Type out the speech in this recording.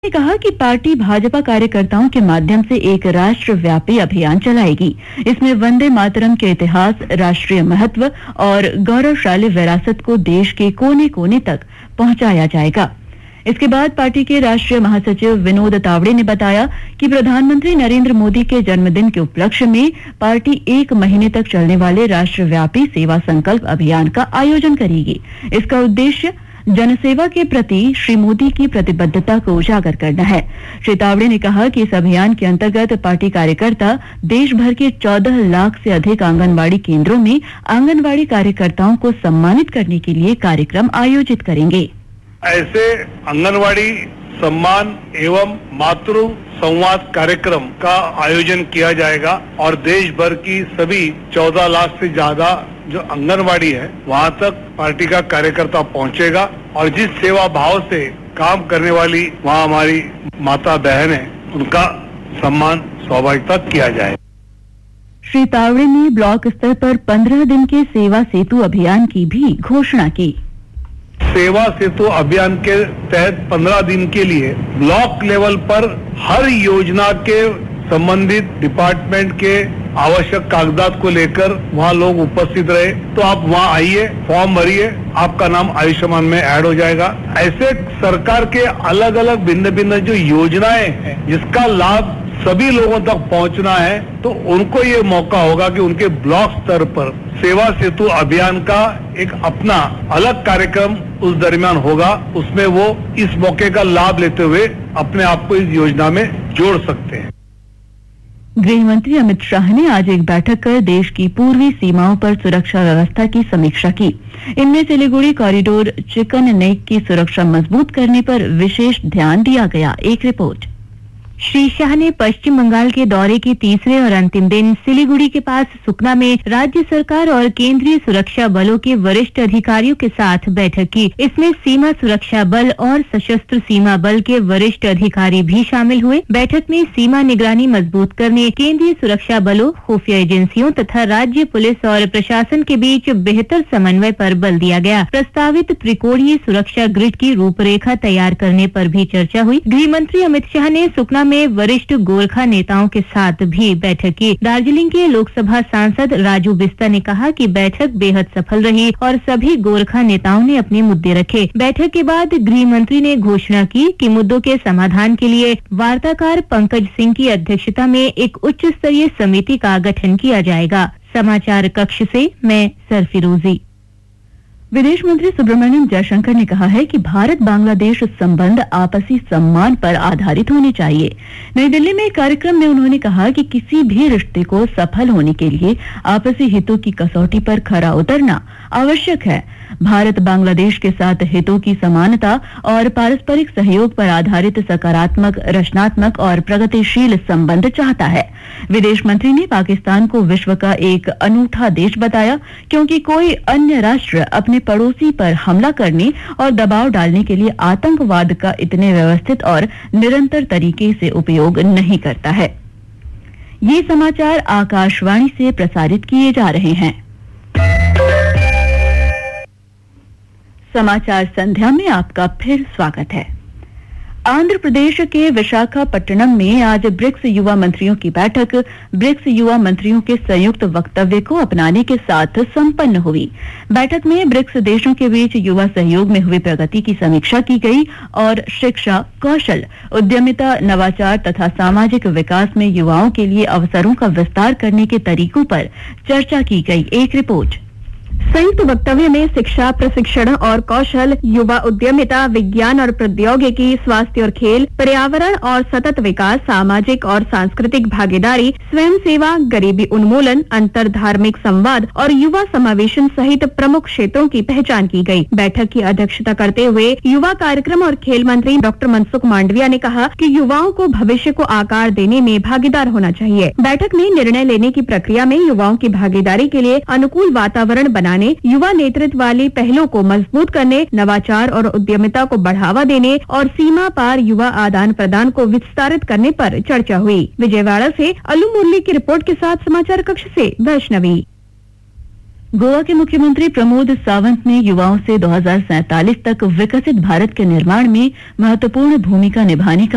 ने कहा कि पार्टी भाजपा कार्यकर्ताओं के माध्यम से एक राष्ट्रव्यापी अभियान चलाएगी। इसमें वंदे मातरम के इतिहास, राष्ट्रीय महत्व और गौरवशाली विरासत को देश के कोने कोने तक पहुंचाया जाएगा। इसके बाद पार्टी के राष्ट्रीय महासचिव विनोद तावड़े ने बताया कि प्रधानमंत्री नरेंद्र मोदी के जन्मदिन के उपलक्ष्य में पार्टी 1 महीने तक चलने वाले राष्ट्रव्यापी सेवा संकल्प अभियान का आयोजन करेगी। इसका उद्देश्य जनसेवा के प्रति श्री मोदी की प्रतिबद्धता को उजागर करना है। श्री तावड़े ने कहा कि इस अभियान के अंतर्गत पार्टी कार्यकर्ता देश भर के 14 लाख से अधिक आंगनबाड़ी केंद्रों में आंगनबाड़ी कार्यकर्ताओं को सम्मानित करने के लिए कार्यक्रम आयोजित करेंगे। ऐसे आंगनबाड़ी सम्मान एवं मातृ संवाद कार्यक्रम का आयोजन किया जाएगा और देश भर की सभी 14 लाख से ज्यादा जो आंगनबाड़ी है वहां तक पार्टी का कार्यकर्ता पहुंचेगा और जिस सेवा भाव से काम करने वाली वहां हमारी माता बहन है उनका सम्मान स्वाभाविकता किया जाए। श्री तावड़े ने ब्लॉक स्तर पर 15 दिन के सेवा सेतु अभियान की भी घोषणा की। सेवा सेतु अभियान के तहत 15 दिन के लिए ब्लॉक लेवल पर हर योजना के संबंधित डिपार्टमेंट के आवश्यक कागजात को लेकर वहाँ लोग उपस्थित रहे तो आप वहाँ आइए, फॉर्म भरिए, आपका नाम आयुष्मान में ऐड हो जाएगा। ऐसे सरकार के अलग अलग भिन्न भिन्न जो योजनाएं हैं जिसका लाभ सभी लोगों तक पहुंचना है तो उनको ये मौका होगा कि उनके ब्लॉक स्तर पर सेवा सेतु अभियान का एक अपना अलग कार्यक्रम उस दरमियान होगा। उसमें वो इस मौके का लाभ लेते हुए अपने आप को इस योजना में जोड़ सकते हैं। गृह मंत्री अमित शाह ने आज एक बैठक कर देश की पूर्वी सीमाओं पर सुरक्षा व्यवस्था की समीक्षा की। इनमें सिलीगुड़ी कॉरिडोर, चिकन नेक की सुरक्षा मजबूत करने पर विशेष ध्यान दिया गया। एक रिपोर्ट। श्री शाह ने पश्चिम बंगाल के दौरे के तीसरे और अंतिम दिन सिलीगुड़ी के पास सुकना में राज्य सरकार और केंद्रीय सुरक्षा बलों के वरिष्ठ अधिकारियों के साथ बैठक की। इसमें सीमा सुरक्षा बल और सशस्त्र सीमा बल के वरिष्ठ अधिकारी भी शामिल हुए। बैठक में सीमा निगरानी मजबूत करने, केंद्रीय सुरक्षा बलों, खुफिया एजेंसियों तथा राज्य पुलिस और प्रशासन के बीच बेहतर समन्वय पर बल दिया गया। प्रस्तावित त्रिकोणीय सुरक्षा ग्रिड की रूपरेखा तैयार करने पर भी चर्चा हुई। गृह मंत्री अमित शाह ने सुकना में वरिष्ठ गोरखा नेताओं के साथ भी बैठक की। दार्जिलिंग के लोकसभा सांसद राजू बिस्ता ने कहा कि बैठक बेहद सफल रही और सभी गोरखा नेताओं ने अपने मुद्दे रखे। बैठक के बाद गृह मंत्री ने घोषणा की कि मुद्दों के समाधान के लिए वार्ताकार पंकज सिंह की अध्यक्षता में एक उच्च स्तरीय समिति का गठन किया जाएगा। समाचार कक्ष से मैं सरफिरोजी। विदेश मंत्री सुब्रमण्यम जयशंकर ने कहा है कि भारत बांग्लादेश संबंध आपसी सम्मान पर आधारित होने चाहिए। नई दिल्ली में एक कार्यक्रम में उन्होंने कहा कि किसी भी रिश्ते को सफल होने के लिए आपसी हितों की कसौटी पर खरा उतरना आवश्यक है। भारत बांग्लादेश के साथ हितों की समानता और पारस्परिक सहयोग पर आधारित सकारात्मक, रचनात्मक और प्रगतिशील संबंध चाहता है। विदेश मंत्री ने पाकिस्तान को विश्व का एक अनूठा देश बताया क्योंकि कोई अन्य राष्ट्र अपने पड़ोसी पर हमला करने और दबाव डालने के लिए आतंकवाद का इतने व्यवस्थित और निरंतर तरीके से उपयोग नहीं करता है। ये समाचार आकाशवाणी से प्रसारित किए जा रहे हैं। समाचार संध्या में आपका फिर स्वागत है। आंध्र प्रदेश के विशाखापट्टनम में आज ब्रिक्स युवा मंत्रियों की बैठक ब्रिक्स युवा मंत्रियों के संयुक्त वक्तव्य को अपनाने के साथ संपन्न हुई। बैठक में ब्रिक्स देशों के बीच युवा सहयोग में हुई प्रगति की समीक्षा की गई और शिक्षा, कौशल, उद्यमिता, नवाचार तथा सामाजिक विकास में युवाओं के लिए अवसरों का विस्तार करने के तरीकों पर चर्चा की गई। एक रिपोर्ट। संयुक्त वक्तव्य में शिक्षा, प्रशिक्षण और कौशल, युवा उद्यमिता, विज्ञान और प्रौद्योगिकी, स्वास्थ्य और खेल, पर्यावरण और सतत विकास, सामाजिक और सांस्कृतिक भागीदारी, स्वयं सेवा, गरीबी उन्मूलन, अंतर धार्मिक संवाद और युवा समावेशन सहित प्रमुख क्षेत्रों की पहचान की गई। बैठक की अध्यक्षता करते हुए युवा कार्यक्रम और खेल मंत्री डॉक्टर मनसुख मांडविया ने कहा कि युवाओं को भविष्य को आकार देने में भागीदार होना चाहिए। बैठक में निर्णय लेने की प्रक्रिया में युवाओं की भागीदारी के लिए अनुकूल वातावरण बनाने, युवा नेतृत्व वाली पहलों को मजबूत करने, नवाचार और उद्यमिता को बढ़ावा देने और सीमा पार युवा आदान प्रदान को विस्तारित करने पर चर्चा हुई। विजयवाड़ा से अलू मुरली की रिपोर्ट के साथ समाचार कक्ष से वैष्णवी। गोवा के मुख्यमंत्री प्रमोद सावंत ने युवाओं से 2047 तक विकसित भारत के निर्माण में महत्वपूर्ण भूमिका निभाने का